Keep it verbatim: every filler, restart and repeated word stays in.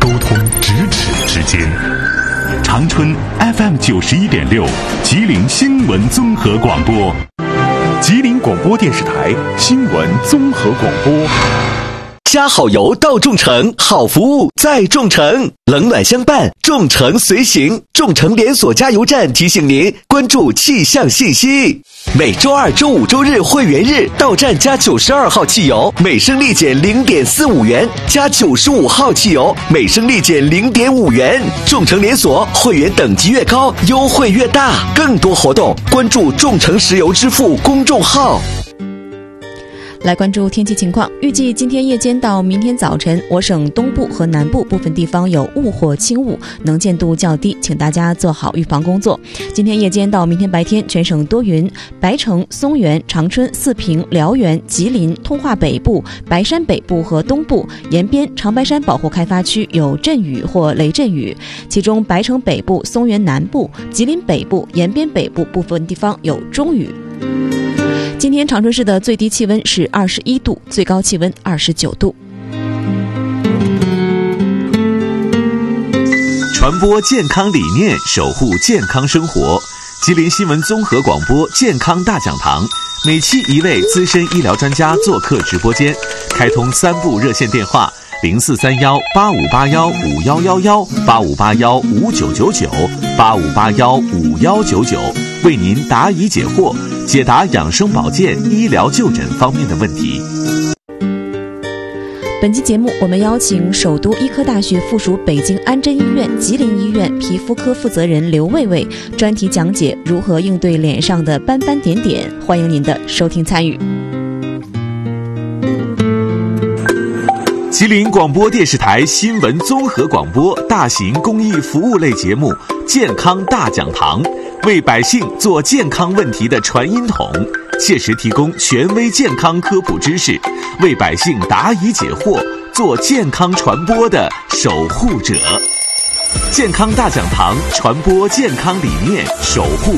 沟通咫尺之间。长春 F M 九十一点六，吉林新闻综合广播，吉林广播电视台新闻综合广播。 加好油到众诚，好服务在众诚，冷暖相伴，众诚随行。众诚连锁加油站提醒您关注气象信息。每周二、周五、周日会员日到站加九十二号汽油，每升立减零点四五元；加九十五号汽油，每升立减零点五元。众诚连锁会员等级越高，优惠越大。更多活动关注众诚石油支付公众号。 来关注天气情况，预计今天夜间到明天早晨，我省东部和南部部分地方有雾或轻雾，能见度较低，请大家做好预防工作。今天夜间到明天白天，全省多云，白城、松原、长春、四平、辽源、吉林、通化北部、白山北部和东部沿边、长白山保护开发区有阵雨或雷阵雨，其中白城北部、松原南部、吉林北部、沿边北部部分地方有中雨。今天长春市的最低气温是二十一度，最高气温二十九度。 传播健康理念，守护健康生活。吉林新闻综合广播健康大讲堂，每期一位资深医疗专家做客直播间，开通三部热线电话：零四三幺八五八幺五幺幺幺、八五八幺五九九九、八五八幺五幺九九，为您答疑解惑，解答养生保健、医疗就诊方面的问题。 本期节目我们邀请首都医科大学附属北京安贞医院、吉林医院皮肤科负责人刘卫卫专题讲解如何应对脸上的斑斑点点，欢迎您的收听参与。 吉林广播电视台新闻综合广播大型公益服务类节目《健康大讲堂》，为百姓做健康问题的传音筒，切实提供权威健康科普知识，为百姓答疑解惑，做健康传播的守护者。健康大讲堂，传播健康理念，守护